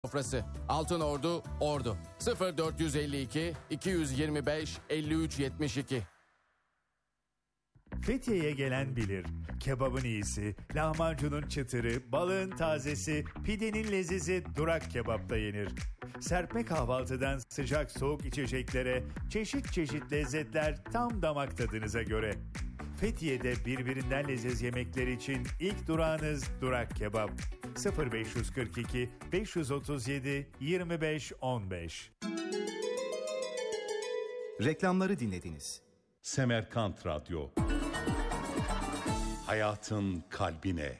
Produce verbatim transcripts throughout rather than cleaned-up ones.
sofrası. Altınordu, Ordu. sıfır dört yüz elli iki iki yüz yirmi beş elli üç yetmiş iki. Fethiye'ye gelen bilir. Kebabın iyisi, lahmacunun çıtırı, balığın tazesi, pidenin lezizi Durak Kebap'ta yenir. Serpme kahvaltıdan sıcak soğuk içeceklere, çeşit çeşit lezzetler tam damak tadınıza göre. Fethiye'de birbirinden leziz yemekler için ilk durağınız Durak Kebap. sıfır beş kırk iki beş otuz yedi yirmi beş on beş. Reklamları dinlediniz. Semerkant Radyo. Hayatın kalbine.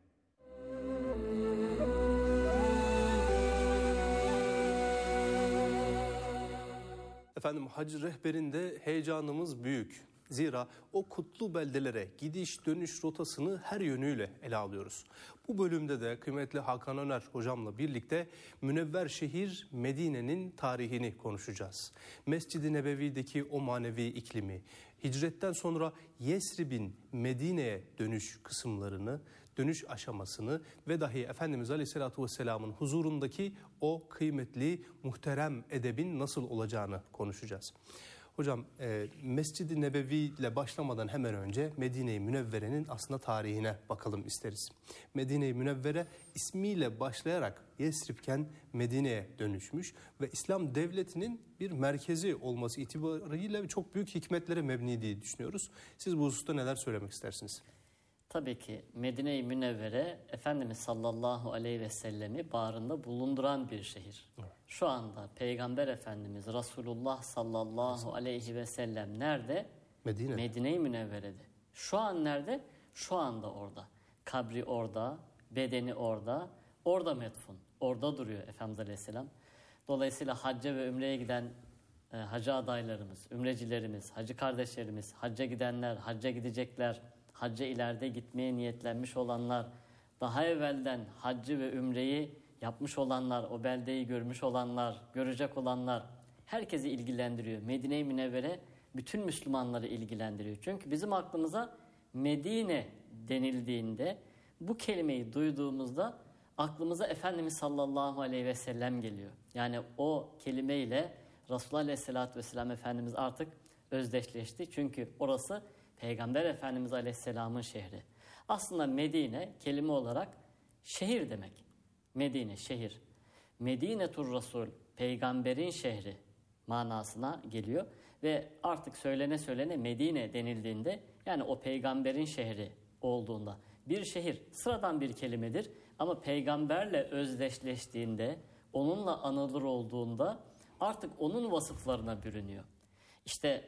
Efendim hac rehberinde heyecanımız büyük. Zira o kutlu beldelere gidiş dönüş rotasını her yönüyle ele alıyoruz. Bu bölümde de kıymetli Hakan Öner hocamla birlikte Münevver şehir Medine'nin tarihini konuşacağız. Mescid-i Nebevi'deki o manevi iklimi, hicretten sonra Yesrib'in Medine'ye dönüş kısımlarını, dönüş aşamasını ve dahi Efendimiz Aleyhisselatü Vesselam'ın huzurundaki o kıymetli, muhterem edebin nasıl olacağını konuşacağız. Hocam e, Mescid-i Nebevi ile başlamadan hemen önce Medine-i Münevvere'nin aslında tarihine bakalım isteriz. Medine-i Münevvere ismiyle başlayarak Yesrib'ken Medine'ye dönüşmüş ve İslam devletinin bir merkezi olması itibarıyla çok büyük hikmetlere mebni diye düşünüyoruz. Siz bu hususta neler söylemek istersiniz? Tabii ki Medine-i Münevvere Efendimiz sallallahu aleyhi ve sellemi bağrında bulunduran bir şehir. Evet. Şu anda Peygamber Efendimiz Resulullah sallallahu aleyhi ve sellem nerede? Medine. Medine-i Münevvere'de. Şu an nerede? Şu anda orada. Kabri orada, bedeni orada, orada metfun. Orada duruyor Efendimiz Aleyhisselam. Dolayısıyla hacca ve ümreye giden e, hacı adaylarımız, ümrecilerimiz, hacı kardeşlerimiz, hacca gidenler, hacca gidecekler, hacca ileride gitmeye niyetlenmiş olanlar, daha evvelden haccı ve ümreyi yapmış olanlar, o beldeyi görmüş olanlar, görecek olanlar, herkesi ilgilendiriyor. Medine-i Münevvere bütün Müslümanları ilgilendiriyor. Çünkü bizim aklımıza Medine denildiğinde, bu kelimeyi duyduğumuzda aklımıza Efendimiz sallallahu aleyhi ve sellem geliyor. Yani o kelimeyle Resulullah aleyhissalatü vesselam Efendimiz artık özdeşleşti. Çünkü orası Peygamber Efendimiz Aleyhisselam'ın şehri. Aslında Medine kelime olarak şehir demek. Medine şehir. Medinetur Resul peygamberin şehri manasına geliyor ve artık söylene söylene Medine denildiğinde, yani o peygamberin şehri olduğunda, bir şehir sıradan bir kelimedir ama peygamberle özdeşleştiğinde, onunla anılır olduğunda artık onun vasıflarına bürünüyor. İşte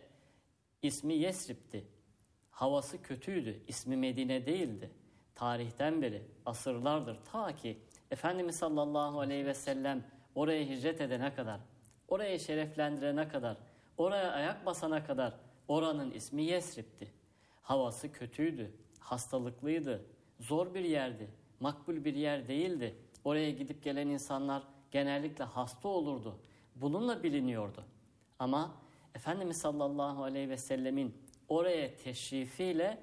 ismi Yesrib'ti. Havası kötüydü. İsmi Medine değildi. Tarihten beri, asırlardır, ta ki Efendimiz sallallahu aleyhi ve sellem oraya hicret edene kadar, oraya şereflendirene kadar, oraya ayak basana kadar oranın ismi Yesrib'ti. Havası kötüydü, hastalıklıydı, zor bir yerdi, makbul bir yer değildi. Oraya gidip gelen insanlar genellikle hasta olurdu. Bununla biliniyordu. Ama Efendimiz sallallahu aleyhi ve sellemin oraya teşrifiyle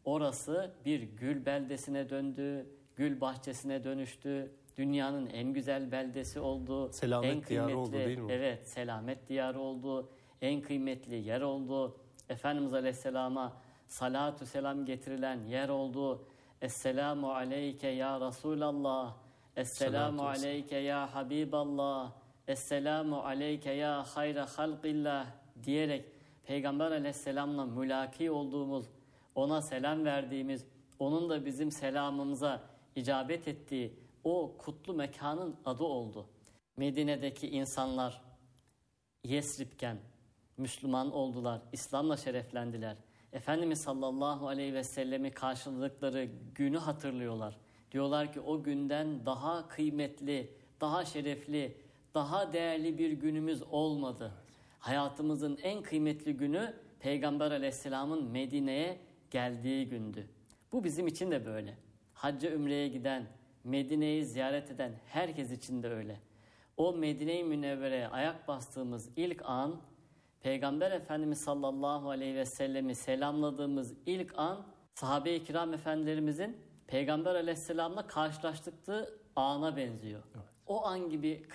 orası bir gül beldesine döndü, gül bahçesine dönüştü. Dünyanın en güzel beldesi oldu. Selamet en kıymetli, diyarı oldu değil mi? Evet, selamet diyarı oldu. En kıymetli yer oldu. Efendimiz Aleyhisselam'a salatü selam getirilen yer oldu. Esselamu aleyke ya Resulallah. Esselamu aleyke ya Habiballah. Esselamu aleyke ya hayra halqillah diyerek Peygamber Aleyhisselam'la mülaki olduğumuz, ona selam verdiğimiz, onun da bizim selamımıza icabet ettiği o kutlu mekanın adı oldu. Medine'deki insanlar Yesrib'ken Müslüman oldular, İslam'la şereflendiler. Efendimiz sallallahu aleyhi ve sellemi karşıladıkları günü hatırlıyorlar. Diyorlar ki o günden daha kıymetli, daha şerefli, daha değerli bir günümüz olmadı. Hayatımızın en kıymetli günü Peygamber Aleyhisselam'ın Medine'ye geldiği gündü. Bu bizim için de böyle. Hacca ümreye giden, Medine'yi ziyaret eden herkes için de öyle. O Medine-i Münevvere'ye ayak bastığımız ilk an, Peygamber Efendimiz sallallahu aleyhi ve sellemi selamladığımız ilk an, sahabe-i kiram efendilerimizin Peygamber Aleyhisselam'la karşılaştıkları ana benziyor. Evet. O an gibi